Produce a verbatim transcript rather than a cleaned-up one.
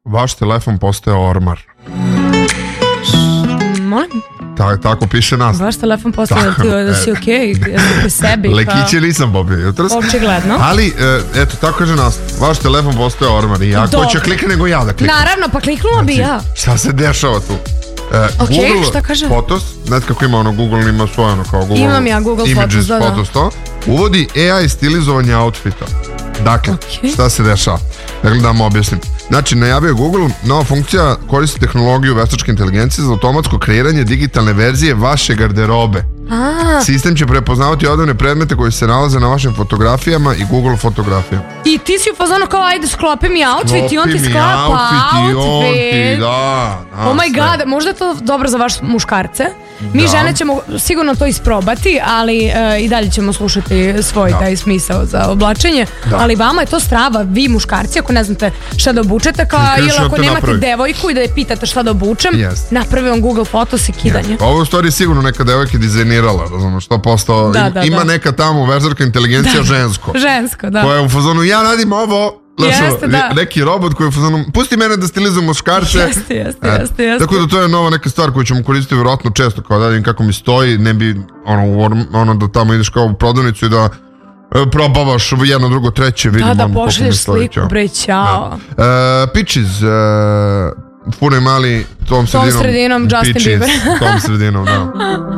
vaš telefon postaje ormar. Molim? Ta, tako piše nas. Vaš telefon postaje da, ti, da si okej, okay, pri sebi. Lekiće nisam popio jutros. Očigledno. Ali, eto, tako kaže nas. Vaš telefon postaje ormar. I ako će klikne nego ja da kliknem. Naravno, pa kliknula bi ja. Šta se dešava tu? Uh, okay, Google šta kaže? Photos, znači kako ima ono, Google ima svoje ono kao Google Imam ja Google Images, Photos, da, da. Photos to, uvodi A I stilizovanje outfita. Dakle, okay. Šta se dešava? Dakle, da vam objasnim. Znači, najavio Google, nova funkcija koristi tehnologiju veštačke inteligencije za automatsko kreiranje digitalne verzije vaše garderobe. A. Sistem će prepoznavati odavne predmete koji se nalaze na vašim fotografijama i Google fotografijama. I ti si u fazonu kao ajde sklopi mi outfit sklopi i on ti sklapa outfit. I on ti, da, da, oh my god, možda je to dobro za vaš muškarce. Mi da. Žene ćemo sigurno to isprobati, ali uh, i dalje ćemo slušati svoj da. Taj smisao za oblačenje. Da. Ali vama je to strava, vi muškarci, ako ne znate šta da obučete, kao, ili ako nemate napravi. Devojku i da je pitate šta da obučem, yes. Napravi vam Google Photos i kidanje. Yes. Ovo u stvari sigurno neka devojka dizajnirala, razumno, što postao, da, da, ima da. Neka tamo veštačka inteligencija da. Žensko. Žensko, da. Koja je u fazonu, ja radim ovo. Jeste, da. Neki robot koji je u fazonu, pusti mene da stilizujem muškarce. Jeste, jeste, jeste, jeste. Tako da to je nova neka stvar koju ćemo koristiti vjerojatno često, kao da vidim kako mi stoji, ne bi ono, ono da tamo ideš kao u prodavnicu i da e, probavaš jedno, drugo, treće, vidim. Da, da pošalješ sliku, bre, ćao. Da. Uh, Peaches, uh, Fune mali, tom sredinom. Tom sredinom, Justin Peaches, Bieber. Tom sredinom, da.